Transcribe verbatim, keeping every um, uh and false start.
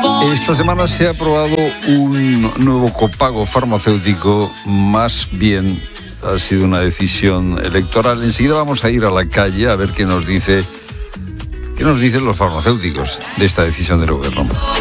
Esta semana se ha aprobado un nuevo copago farmacéutico, más bien ha sido una decisión electoral. Enseguida vamos a ir a la calle a ver qué nos dice, qué nos dicen los farmacéuticos de esta decisión del gobierno.